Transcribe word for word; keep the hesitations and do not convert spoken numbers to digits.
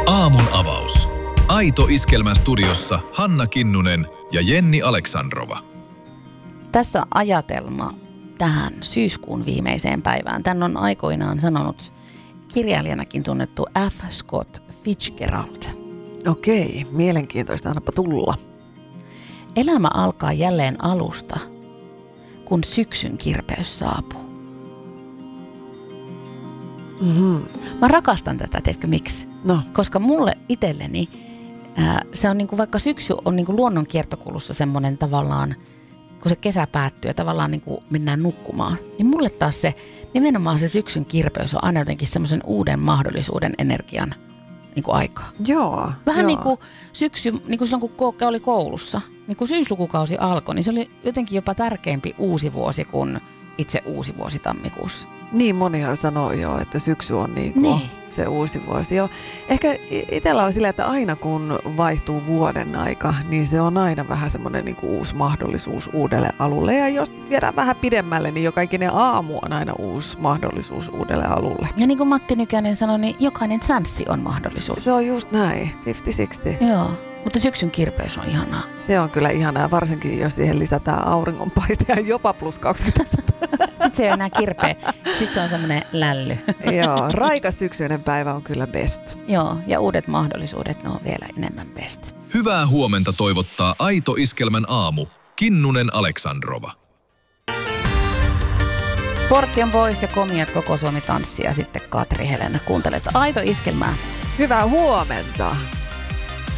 Aamun avaus. Aito Iskelmän studiossa Hanna Kinnunen ja Jenni Aleksandrova. Tässä ajatelma tähän syyskuun viimeiseen päivään. Tän on aikoinaan sanonut kirjailijanakin tunnettu F. Scott Fitzgerald. Okei, mielenkiintoista, annapa tulla. Elämä alkaa jälleen alusta, kun syksyn kirpeys saapuu. Mm-hmm. Mä rakastan tätä, tiedätkö miksi? No. Koska mulle itselleni ää, se on niinku, vaikka syksy on niinku luonnon kiertokulussa semmoinen tavallaan, kun se kesä päättyy ja tavallaan niinku mennään nukkumaan, niin mulle taas se, nimenomaan se syksyn kirpeys on aina jotenkin semmoisen uuden mahdollisuuden energian niinku aikaa. Joo. Vähän joo. niin kuin syksy, niin kuin silloin kun oli koulussa, niin kun syyslukukausi alkoi, niin se oli jotenkin jopa tärkeämpi uusi vuosi kuin itse uusi vuosi tammikuussa. Niin monihan sanoo jo, että syksy on niinku niin. se uusi vuosi. Joo. Ehkä itsellä on sillä, että aina kun vaihtuu vuoden aika, niin se on aina vähän semmoinen niinku uusi mahdollisuus uudelle alulle. Ja jos viedään vähän pidemmälle, niin joka ikinen aamu on aina uusi mahdollisuus uudelle alulle. Ja niin kuin Matti Nykänen sanoi, niin jokainen chanssi on mahdollisuus. Se on just näin, viisikymmentä kuusikymmentä. Joo, mutta syksyn kirpeys on ihanaa. Se on kyllä ihanaa, varsinkin jos siihen lisätään auringonpaiste ja jopa plus kaksikymmentä. Sitten se ei ole enää kirpeä, sitten se on semmoinen lälly. Joo, raikas syksyinen päivä on kyllä best. Joo, ja uudet mahdollisuudet, ne on vielä enemmän best. Hyvää huomenta toivottaa Aito Iskelmän aamu. Kinnunen Aleksandrova. Portti on pois ja komiat koko Suomi tanssia ja sitten Katri Helena kuuntelet Aito Iskelmää. Hyvää huomenta.